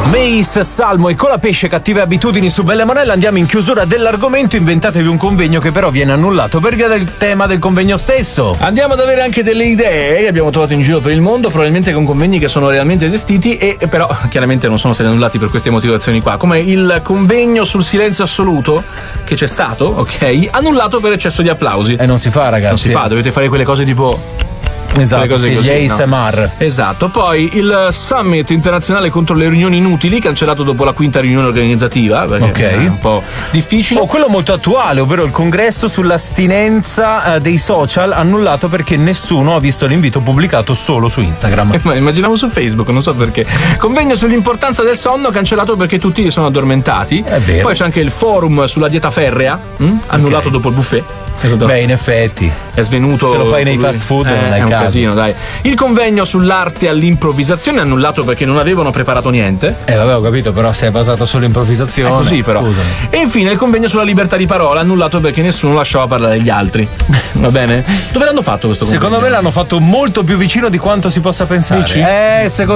Mace, Salmo e Colapesce, cattive abitudini su Belle Monella. Andiamo in chiusura dell'argomento. Inventatevi un convegno che però viene annullato per via del tema del convegno stesso. Andiamo ad avere anche delle idee che abbiamo trovato in giro per il mondo, probabilmente con convegni che sono realmente esistiti e però chiaramente non sono stati annullati per queste motivazioni qua, come il convegno sul silenzio assoluto che c'è stato, ok, annullato per eccesso di applausi. E non si fa, ragazzi. Non si fa, dovete fare quelle cose tipo... Esatto, cose sì, così, gli ASMR. No? Esatto. Poi il Summit internazionale contro le riunioni inutili, cancellato dopo la quinta riunione organizzativa, perché è un po' difficile. Quello molto attuale, ovvero il congresso sull'astinenza dei social, annullato perché nessuno ha visto l'invito pubblicato solo su Instagram. Ma immaginavo su Facebook, non so perché. Convegno sull'importanza del sonno, cancellato perché tutti si sono addormentati. È vero. Poi c'è anche il forum sulla dieta ferrea, annullato dopo il buffet. Beh, in effetti è svenuto. Se lo fai nei fast food non è un caso. casino, dai. Il convegno sull'arte all'improvvisazione annullato perché non avevano preparato niente. Vabbè, ho capito, però se è basato sull'improvvisazione. È così, però. Scusami. E infine il convegno sulla libertà di parola, annullato perché nessuno lasciava parlare gli altri. Va bene? Dove l'hanno fatto questo convegno? Secondo me l'hanno fatto molto più vicino di quanto si possa pensare. Dici? Secondo